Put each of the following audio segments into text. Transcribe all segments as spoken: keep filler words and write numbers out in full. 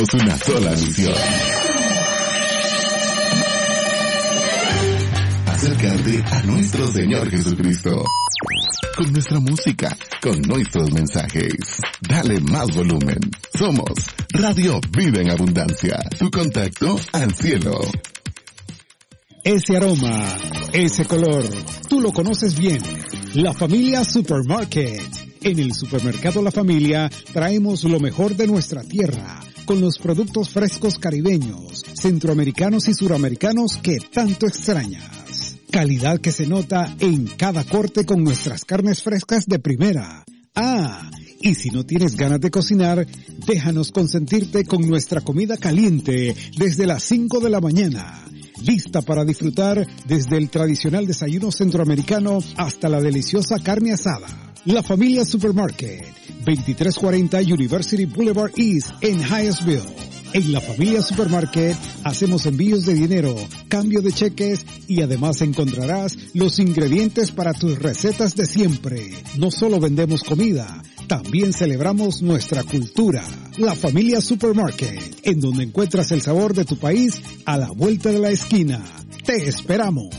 Una sola misión: acercarte a nuestro Señor Jesucristo. Con nuestra música, con nuestros mensajes. Dale más volumen. Somos Radio Vida en Abundancia. Tu contacto al cielo. Ese aroma, ese color, tú lo conoces bien. La Familia Supermarket. En el supermercado La Familia traemos lo mejor de nuestra tierra, con los productos frescos caribeños, centroamericanos y suramericanos que tanto extrañas. Calidad que se nota en cada corte con nuestras carnes frescas de primera. Ah, y si no tienes ganas de cocinar, déjanos consentirte con nuestra comida caliente desde las cinco de la mañana. Lista para disfrutar desde el tradicional desayuno centroamericano hasta la deliciosa carne asada. La Familia Supermarket, veintitrés cuarenta University Boulevard East en Hyattsville. En La Familia Supermarket hacemos envíos de dinero, cambio de cheques y además encontrarás los ingredientes para tus recetas de siempre. No solo vendemos comida, también celebramos nuestra cultura. La Familia Supermarket, en donde encuentras el sabor de tu país a la vuelta de la esquina. ¡Te esperamos!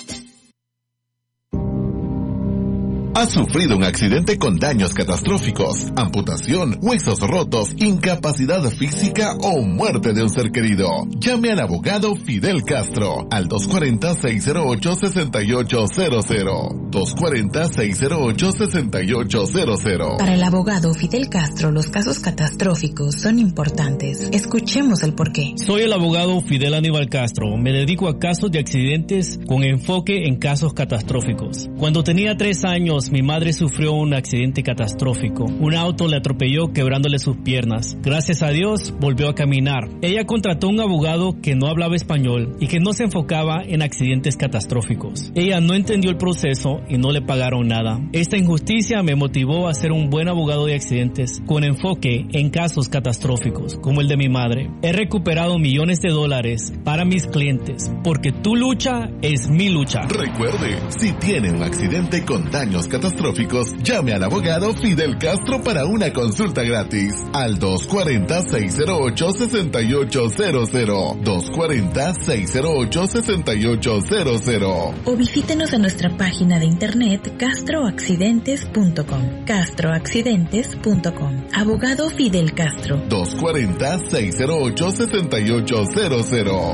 ¿Has sufrido un accidente con daños catastróficos, amputación, huesos rotos, incapacidad física o muerte de un ser querido? Llame al abogado Fidel Castro al dos cuatro cero, seis cero ocho, seis ocho cero cero. dos cuatro cero, seis cero ocho, seis ocho cero cero. Para el abogado Fidel Castro, los casos catastróficos son importantes. Escuchemos el porqué. Soy el abogado Fidel Aníbal Castro. Me dedico a casos de accidentes con enfoque en casos catastróficos. Cuando tenía tres años, mi madre sufrió un accidente catastrófico. Un auto le atropelló quebrándole sus piernas. Gracias a Dios, volvió a caminar. Ella contrató un abogado que no hablaba español y que no se enfocaba en accidentes catastróficos. Ella no entendió el proceso y no le pagaron nada. Esta injusticia me motivó a ser un buen abogado de accidentes con enfoque en casos catastróficos, como el de mi madre. He recuperado millones de dólares para mis clientes, porque tu lucha es mi lucha. Recuerde, si tiene un accidente con daños catastróficos, llame al abogado Fidel Castro para una consulta gratis al dos cuatro cero, seis cero ocho, seis ocho cero cero. dos cuatro cero, seis cero ocho, seis ocho cero cero. O visítenos en nuestra página de internet castro accidentes punto com. castro accidentes punto com. Abogado Fidel Castro. dos cuatro cero, seis cero ocho, seis ocho cero cero.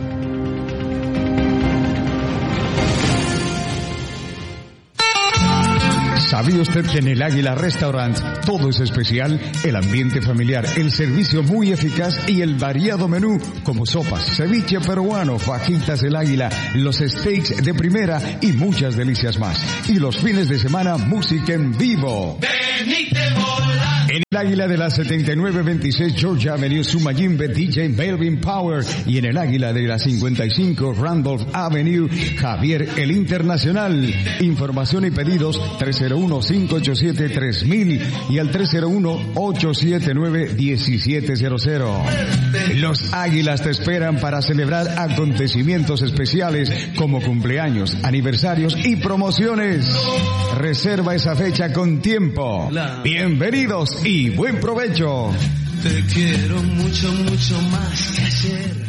¿Sabía usted que en el Águila Restaurant todo es especial? El ambiente familiar, el servicio muy eficaz y el variado menú como sopas, ceviche peruano, fajitas del Águila, los steaks de primera y muchas delicias más. Y los fines de semana, música en vivo. En el Águila de la setenta y nueve veintiséis Georgia Avenue, Sumayimbe, D J Melvin Power. Y en el Águila de la cincuenta y cinco Randolph Avenue, Javier el Internacional. Información y pedidos tres cero uno, cinco ocho siete, tres mil y al tres cero uno, ocho siete nueve, uno siete cero cero. Los Águilas te esperan para celebrar acontecimientos especiales como cumpleaños, aniversarios y promociones. Reserva esa fecha con tiempo. Bienvenidos y buen provecho. Te quiero mucho, mucho más que ayer.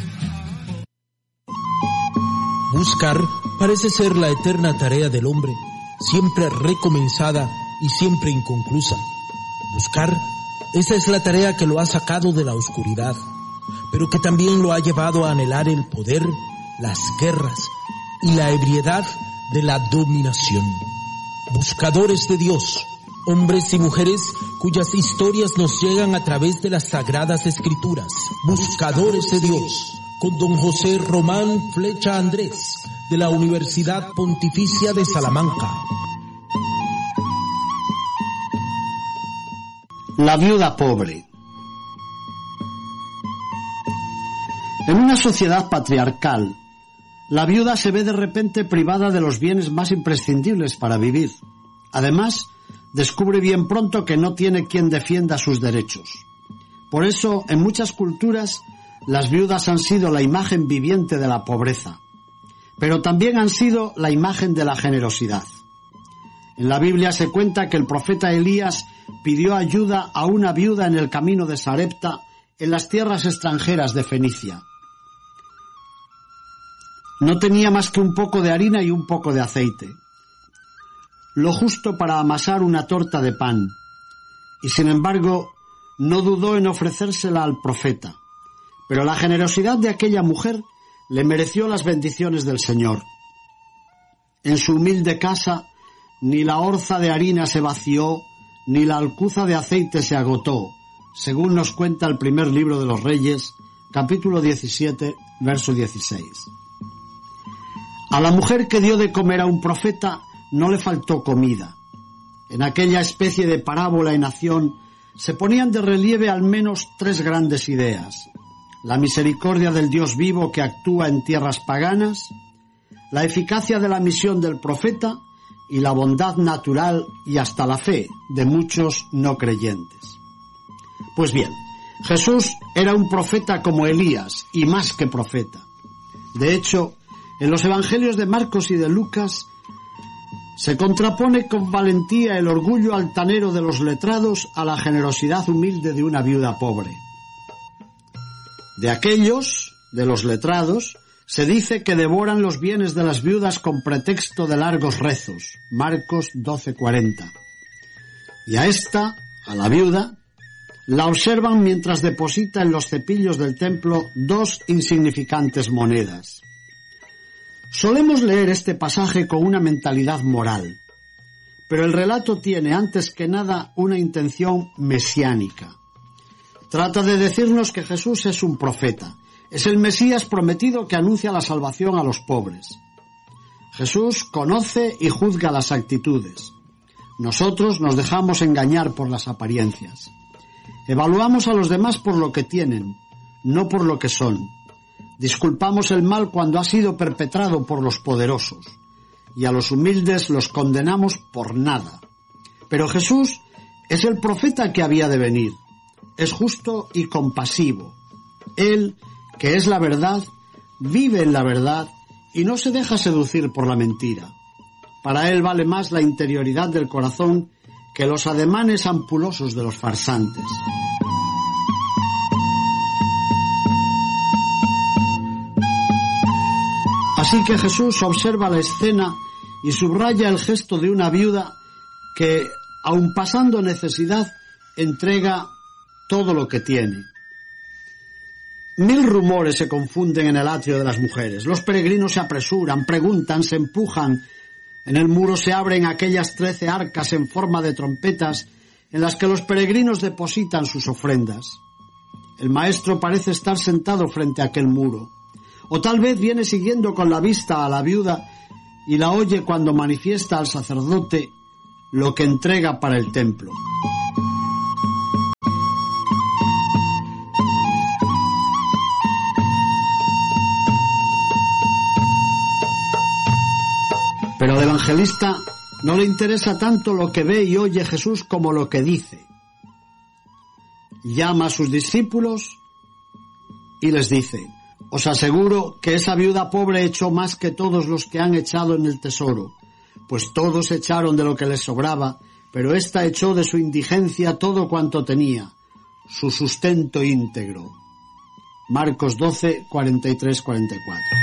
Buscar parece ser la eterna tarea del hombre, siempre recomenzada y siempre inconclusa. Buscar, esa es la tarea que lo ha sacado de la oscuridad, pero que también lo ha llevado a anhelar el poder, las guerras y la ebriedad de la dominación. Buscadores de Dios, hombres y mujeres cuyas historias nos llegan a través de las sagradas escrituras. Buscadores de Dios, con don José Román Flecha Andrés, de la Universidad Pontificia de Salamanca. La viuda pobre. En una sociedad patriarcal, la viuda se ve de repente privada de los bienes más imprescindibles para vivir. Además, descubre bien pronto que no tiene quien defienda sus derechos. Por eso, en muchas culturas, las viudas han sido la imagen viviente de la pobreza, pero también han sido la imagen de la generosidad. En la Biblia se cuenta que el profeta Elías pidió ayuda a una viuda en el camino de Sarepta en las tierras extranjeras de Fenicia. No tenía más que un poco de harina y un poco de aceite, lo justo para amasar una torta de pan, y sin embargo no dudó en ofrecérsela al profeta. Pero la generosidad de aquella mujer le mereció las bendiciones del Señor. En su humilde casa ni la orza de harina se vació, ni la alcuza de aceite se agotó, según nos cuenta el primer libro de los Reyes, capítulo diecisiete, verso dieciséis. A la mujer que dio de comer a un profeta no le faltó comida. En aquella especie de parábola en acción se ponían de relieve al menos tres grandes ideas: la misericordia del Dios vivo que actúa en tierras paganas, la eficacia de la misión del profeta y la bondad natural y hasta la fe de muchos no creyentes. Pues bien, Jesús era un profeta como Elías, y más que profeta. De hecho, en los evangelios de Marcos y de Lucas se contrapone con valentía el orgullo altanero de los letrados a la generosidad humilde de una viuda pobre. De aquellos, de los letrados, se dice que devoran los bienes de las viudas con pretexto de largos rezos, Marcos doce cuarenta. Y a esta, a la viuda, la observan mientras deposita en los cepillos del templo dos insignificantes monedas. Solemos leer este pasaje con una mentalidad moral, pero el relato tiene antes que nada una intención mesiánica. Trata de decirnos que Jesús es un profeta, es el Mesías prometido que anuncia la salvación a los pobres. Jesús conoce y juzga las actitudes. Nosotros nos dejamos engañar por las apariencias. Evaluamos a los demás por lo que tienen, no por lo que son. Disculpamos el mal cuando ha sido perpetrado por los poderosos, y a los humildes los condenamos por nada. Pero Jesús es el profeta que había de venir. Es justo y compasivo. Él, que es la verdad, vive en la verdad y no se deja seducir por la mentira. Para él vale más la interioridad del corazón que los ademanes ampulosos de los farsantes. Así que Jesús observa la escena y subraya el gesto de una viuda que, aun pasando necesidad, entrega todo lo que tiene. Mil rumores se confunden en el atrio de las mujeres. Los peregrinos se apresuran, preguntan, se empujan. En el muro se abren aquellas trece arcas en forma de trompetas en las que los peregrinos depositan sus ofrendas. El maestro parece estar sentado frente a aquel muro. O tal vez viene siguiendo con la vista a la viuda y la oye cuando manifiesta al sacerdote lo que entrega para el templo. Pero al evangelista no le interesa tanto lo que ve y oye Jesús como lo que dice. Llama a sus discípulos y les dice: os aseguro que esa viuda pobre echó más que todos los que han echado en el tesoro, pues todos echaron de lo que les sobraba, pero ésta echó de su indigencia todo cuanto tenía, su sustento íntegro. Marcos doce, cuarenta y tres, cuarenta y cuatro.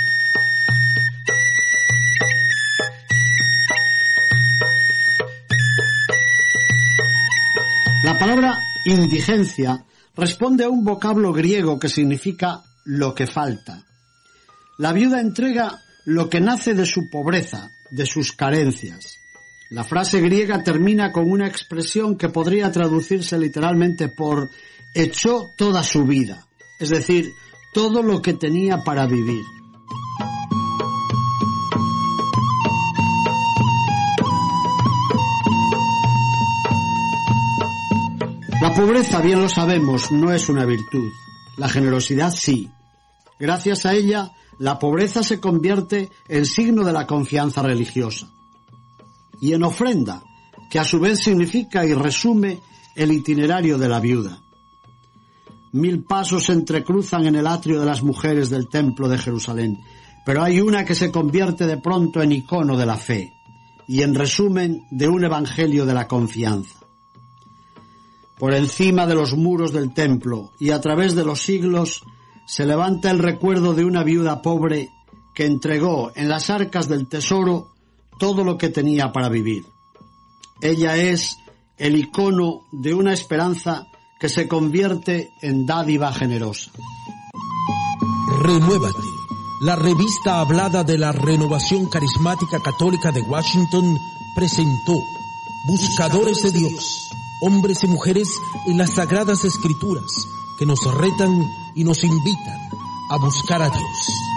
La palabra indigencia responde a un vocablo griego que significa lo que falta. La viuda entrega lo que nace de su pobreza, de sus carencias. La frase griega termina con una expresión que podría traducirse literalmente por echó toda su vida, es decir, todo lo que tenía para vivir. La pobreza, bien lo sabemos, no es una virtud. La generosidad sí. Gracias a ella, la pobreza se convierte en signo de la confianza religiosa. Y en ofrenda, que a su vez significa y resume el itinerario de la viuda. Mil pasos se entrecruzan en el atrio de las mujeres del templo de Jerusalén, pero hay una que se convierte de pronto en icono de la fe y en resumen de un evangelio de la confianza. Por encima de los muros del templo y a través de los siglos se levanta el recuerdo de una viuda pobre que entregó en las arcas del tesoro todo lo que tenía para vivir. Ella es el icono de una esperanza que se convierte en dádiva generosa. Renuévate, la revista hablada de la Renovación Carismática Católica de Washington, presentó Buscadores de Dios, hombres y mujeres en las Sagradas Escrituras, que nos retan y nos invitan a buscar a Dios.